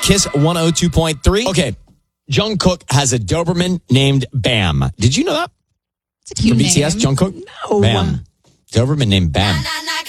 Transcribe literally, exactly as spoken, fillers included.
Kiss one oh two point three. Okay, Jungkook has a Doberman named Bam. Did you know that? It's a cute From name. B T S, Jungkook? No. Bam. Doberman named Bam.